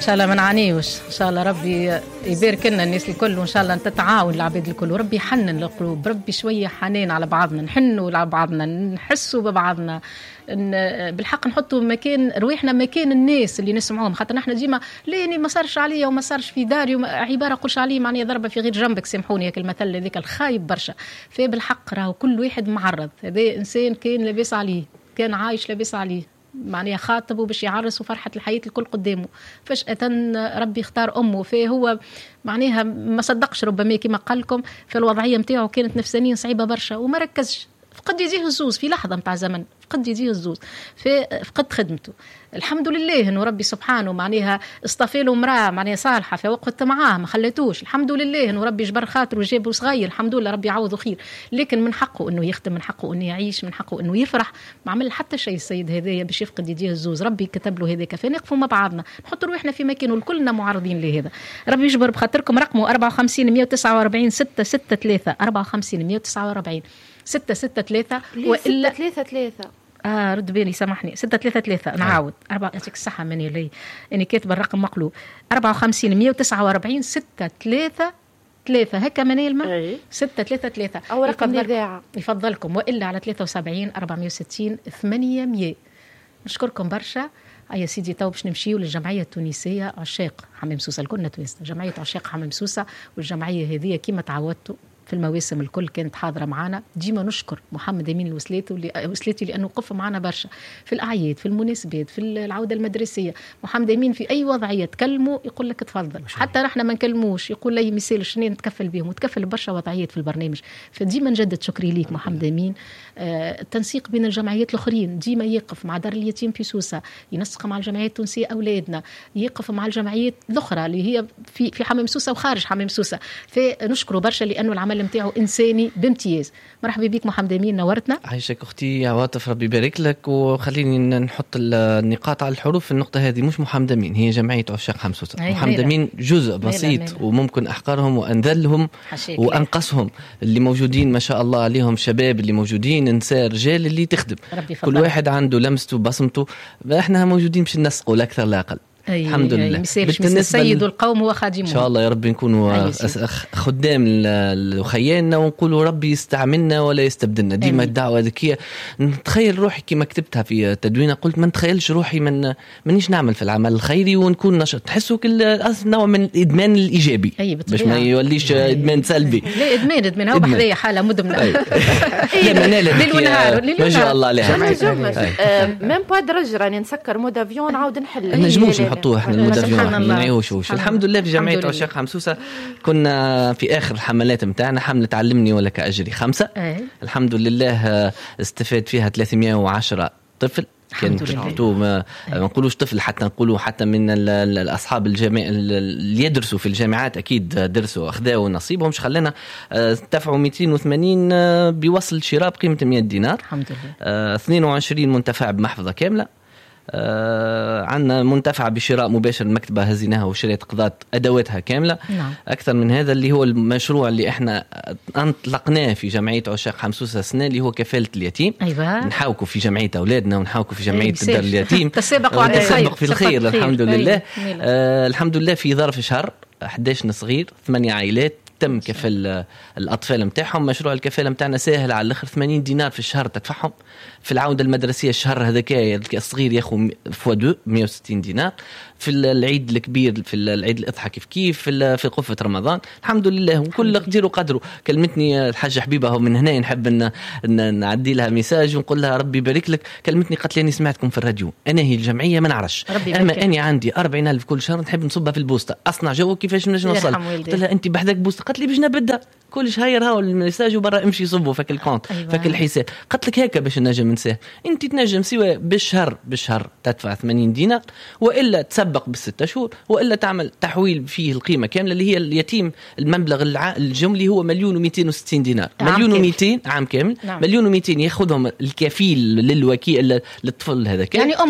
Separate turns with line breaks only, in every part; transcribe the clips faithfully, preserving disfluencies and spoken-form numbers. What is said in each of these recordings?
شاء الله ما نعانيوش، ان شاء الله ربي يبارك لنا الناس الكل، وان شاء الله تتعاون العباد الكل، وربي يحنن القلوب، ربي شويه حنان على بعضنا، نحنوا على بعضنا، نحسوا ببعضنا، بالحق نحطوا مكان رواحنا مكان الناس اللي نسمعوهم، خاطر نحن ديما لاني ما صارش عليا وما صارش في داري، عباره قولش عليه معناها ضربه في غير جنبك، سامحوني هيك المثل هذاك الخايب برشا. فبالحق راهو كل واحد معرض، هذا انسان كان لاباس عليه، كان عايش لاباس عليه، معناها خاطبه باش يعرس وفرحة الحياة الكل قدامه، فجأة ربي اختار أمه، فهو معناها ما صدقش ربما كما قال لكم في الوضعية متاعه، كانت نفسانيا صعيبة برشا وما ركزش، فقد يجيه الزوز في لحظة متاع زمن، فقد يجيه الزوز، فقد خدمته. الحمد لله انه ربي سبحانه معناها اصطفى له امراه معناها صالحه في وقت معاه ما خلتوش، الحمد لله انه ربي جبر خاطره وجابه صغير، الحمد لله ربي يعوضه خير، لكن من حقه انه يخدم، من حقه انه يعيش، من حقه انه يفرح، ما عمل حتى شيء السيد هذايا باش يفقد يديه الزوز، ربي كتب له هذاك، فنقفوا مع بعضنا نحط روحنا في مكانه، كلنا معرضين لهذا، ربي يجبر بخاطركم. رقمه أربعة وخمسين مية وتسعة وأربعين ستة ستة ثلاثة أربعة وخمسين مية وتسعة وأربعين ستة ستة ثلاثة
وإلا ستة ثلاثة ثلاثة
اه رد بالي سامحني ستة ثلاثة ثلاثة نعاود أربعة يعطيك الصحة مني لي اني كاتب الرقم مقلوب أربعة وخمسين مية وتسعة وأربعين ستة ثلاثة ثلاثة هكا من الماء ستة ثلاثة ثلاثة
أو رقم الإذاعة
يفضلكم، وإلا على ثلاثة وسبعين أربعمية وستين ثمانمية. نشكركم برشا. يا سيدي تو باش نمشيو للجمعية التونسية عشاق حمام سوسة، الكل نتواسنا جمعية عشاق حمام سوسة، والجمعية هذه كما تعودتوا في المواسم الكل كانت حاضرة معنا، ديما نشكر محمد أمين الوسلاتي وسلاتي لأنه وقف معنا برشا في الأعياد، في المناسبات، في العودة المدرسية. محمد أمين في أي وضعية تكلمه يقول لك تفضل، حتى نحن ما نكلموش يقول لي مثال شنين نتكفل بهم، وتكفل برشا وضعيات في البرنامج، فديما نجدد شكري ليك محمد أمين. آه التنسيق بين الجمعيات الأخرين، ديما يقف مع دار اليتيم في سوسة، ينسق مع الجمعيات التونسية أولادنا، يقف مع الجمعيات الأخرى اللي هي في في حمام سوسة وخارج حمام سوسة، فنشكره برشا لأنه العمل متاعه إنساني بامتياز. مرحبا بك محمد أمين، نورتنا.
عايشك أختي عواطف، ربي يبارك لك، وخليني نحط النقاط على الحروف في النقطة هذه. مش محمد أمين، هي جمعية عشاق حمام سوسة. محمد أمين جزء بسيط ميلا ميلا. وممكن أحقرهم وأنذلهم وأنقصهم اللي موجودين ما شاء الله عليهم، شباب اللي موجودين، نساء رجال اللي تخدم، كل واحد عنده لمسته وبصمته، احنا موجودين باش ننسقوا لا أكثر لا أقل.
أي
الحمد
أي
لله.
بالنسبة السيد القوم وخادمه،
إن شاء الله يا رب نكونوا خدام لخياننا، ونقولوا ربي يستعملنا ولا يستبدلنا. ديما الدعوة ذكية. نتخيل روحي كما كتبتها في تدوينة، قلت ما نتخيلش روحي من منيش نعمل في العمل الخيري ونكون نشط، تحسوا كل نوع من الإدمان الإيجابي باش ما يوليش إدمان سلبي.
لا إدمان إدمان هو بحذايا حالة مدمنة.
لا منال ما شاء الله عليها.
ميم با درج راني نسكر مود افيون عاود نحل
نجموش نحطوه احنا المدافعين ما نعيوش. الحمد لله في جمعية عشاق حمام سوسة كنا في آخر الحملات متاعنا حملة علمني ولك أجري خمسة. أيه. الحمد لله استفاد فيها ثلاثمائة وعشرة طفل. كانت ما نقولوش طفل، حتى نقولوا حتى من الأصحاب الجامعة اللي يدرسوا في الجامعات أكيد درسوا أخذوا نصيبهم. مش خلينا دفعوا مئتين وثمانين بوصل شراء بقيمة مئة دينار. الحمد لله. اثنين وعشرين منتفع بمحفظة كاملة. آه عندنا منتفع بشراء مباشر، المكتبة هزيناها وشريت قضاء أدواتها كاملة. نعم. أكثر من هذا اللي هو المشروع اللي إحنا أنطلقناه في جمعية عشاق حمام سوسة السنة اللي هو كفالة اليتيم.
أيوة.
نحاوكوا في جمعية أولادنا ونحاوكوا في جمعية الدار اليتيم.
تسابق على الخير.
في الخير الحمد لله. آه الحمد لله في ظرف شهر أحد عشر صغير ثمانية عائلات تم كفل الأطفال متاعهم. مشروع الكفالة متاعنا سهل على الآخر، ثمانين دينار في الشهر تدفعهم. في العودة المدرسية الشهر هذاك الصغير ياخذ فوا دو مئة وستين دينار. في العيد الكبير في العيد الأضحى كيف كيف في في قفة رمضان الحمد لله. وكل قدير وقدره. كلمتني الحاجة حبيبة هو من هنا، نحب ان نعدي لها ميساج ونقول لها ربي يبارك لك. كلمتني قالت لي أنا سمعتكم في الراديو، أنا هي الجمعية ما نعرفش، أما أنا عندي أربعين ألف كل شهر نحب نصبها في البوسطة، أصنع جو كيفاش نجي نوصل. قلت لها أنت بحدك بوسطة؟ قالت لي باش نبدا كل شهر هاو الميساج وبرا امشي صبوا فك الكونت. أيوة. فك الحساب. قلت لك هيك باش نجم نساه. انت تنجم سواء بالشهر بالشهر تدفع ثمانين دينار، والا تسبق بالستة شهور، والا تعمل تحويل فيه القيمه كامله اللي هي اليتيم المبلغ الجملي هو مليون ومئتين وستين دينار. مليون ومئتين عام كامل. نعم. مليون ومئتين ياخذهم الكفيل للوكيل للطفل هذا كامل.
يعني امه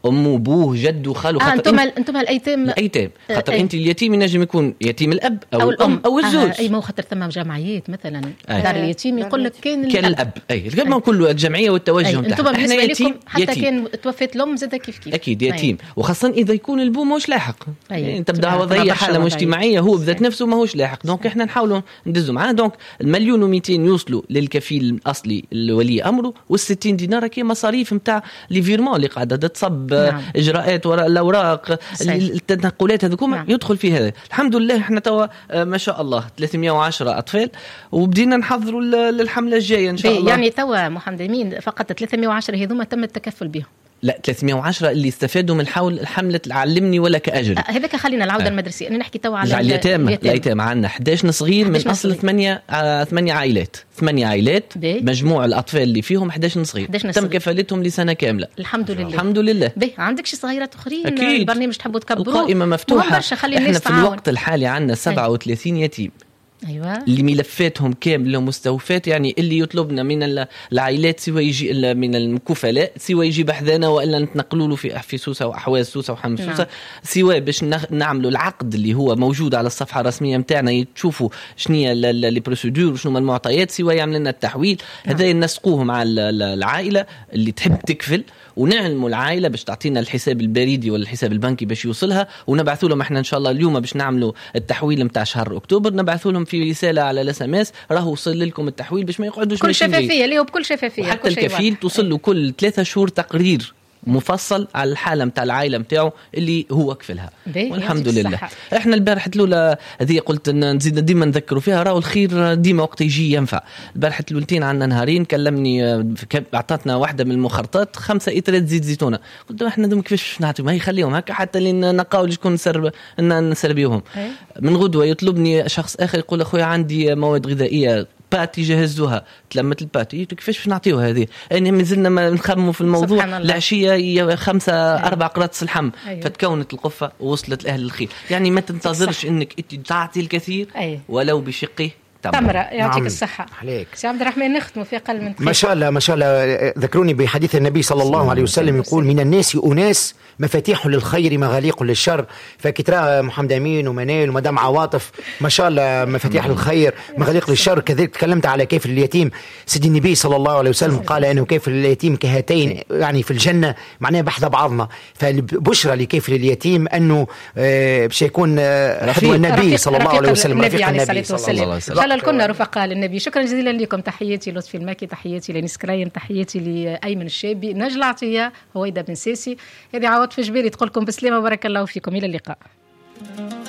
ام وبوه جد وخال.
آه انتم انتم الايتام
الايتام خاطر انت اليتيم ينجم يكون يتيم الاب او,
أو
الام
الام
او الزوج.
آه اي مو خاطر ثم جمعيات مثلا
أي.
دار اليتيم يقول لك كان
كان الاب اي كما كله الجمعيه والتوجه نتاعها.
احنا يتيم حتى
يتيم.
كان توفت الام زاد كيف كيف
اكيد يتيم أي. وخاصه اذا يكون البو ماهوش لاحق يعني تبدا وضعيه حاله مجتمعيه هو بذات نفسه ماهوش لاحق. دونك احنا نحاولوا ندزوا معاه. دونك المليون ومئتين يوصلوا للكفيل الاصلي الولي امره والستين دينار كي مصاريف نتاع لي فيرمون اللي قاعده تصب نعم. اجراءات وراء الاوراق التنقلات هذوكم نعم. يدخل في هذا. الحمد لله احنا توا ما شاء الله ثلاثمائة وعشرة اطفال وبدينا نحضروا للحمله الجايه ان شاء الله.
يعني توا محمد امين فقط ثلاثمائة وعشرة هذوما تم التكفل بهم.
لا ثلاثمائة وعشرة اللي استفادوا من حول حمله علمني ولا كاجر.
آه هذاك خلينا العوده آه. المدرسيه. انا نحكي توا على
اليتامى. اليتامى عندنا أحد عشر صغير من اصل ثمانية آه ثمانية عائلات ثمانية عائلات بي. مجموع الاطفال اللي فيهم أحد عشر صغير تم كفالتهم لسنه كامله
الحمد لله.
الحمد لله.
به عندك شي صغيرات اخرين البرنامج تحبوا تكبروه؟
القائمه مفتوحه. احنا في الوقت الحالي عندنا سبعة وثلاثين يتيم
أيوة.
اللي ملفاتهم كامله مستوفات. يعني اللي يطلبنا من العائلات سوى يجي من الكفلاء سوى يجي بحذانا والا نتنقلوا له في في سوسه واحواز سوسه وحمص سوسه نعم. سوى باش نعملوا العقد اللي هو موجود على الصفحه الرسميه نتاعنا تشوفوا شنو لي بروسيدور وشنو المعطيات سوى يعمل لنا التحويل نعم. هذا نسقوه مع العائله اللي تحب تكفل ونعلموا العائله باش تعطينا الحساب البريدي ولا الحساب البنكي باش يوصلها ونبعثوا لهم احنا ان شاء الله اليوم باش نعملوا التحويل نتاع شهر اكتوبر نبعثوا لهم في رساله على الاس ام اس راهو وصل لكم التحويل باش ما يقعدوش
كل شفافيه اللي هو بكل شفافيه.
حتى الكفيل توصل له كل ثلاثة شهور تقرير مفصل على الحاله نتاع العائله نتاعو اللي هو كفلها والحمد لله. احنا البارحه الاولى هذه قلت نزيد ديما نذكروا فيها راهو الخير ديما وقت يجي ينفع. البارحه الاولتين عندنا نهارين كلمني اعطتنا واحده من المخرطات خمسة اطرات زيت زيتونه قلت احنا دم كيفاش نعطيهم هي خليهم هكا حتى لين نقاول شكون نسرب نسربيهم. من غدوه يطلبني شخص اخر يقول اخويا عندي مواد غذائيه باتي جهزوها تلمت الباتي كيفاش باش نعطيوها هذه يعني مازلنا ما نخمموا في الموضوع. العشيه خمسه أيوة. اربع قراط اللحم أيوة. فتكونت القفه ووصلت لاهل الخير. يعني ما تنتظرش انك انت تعطي الكثير أيوة. ولو بشقه تمرة.
يعطيك نعم. الصحة عليك سي عبد الرحمن. نختم في أقل من
ما شاء الله ما شاء الله. ذكروني بحديث النبي صلى الله عليه وسلم يقول من الناس أناس مفاتيح للخير مغاليق للشر. فكترى محمد أمين ومنال ومدام عواطف ما شاء الله مفاتيح للخير مغاليق للشر. كذلك تكلمت على كيف اليتيم. سيدي النبي صلى الله عليه وسلم قال أنه كيف اليتيم كهاتين يعني في الجنة معناه بحذا بعضنا. فالبشرى لكيف اليتيم أنه باش يكون حدوى النبي صلى الله عليه وسلم رفيق النبي صلى الله عليه وسلم.
كنا رفقاء للنبي. شكرا جزيلا لكم. تحياتي لطفي الماكي تحياتي لنيس كرايم تحياتي لأيمن الشابي نجل عطية هويدا بن ساسي. هذه عوض في جبالي تقولكم بسلامة وبارك الله فيكم. إلى اللقاء.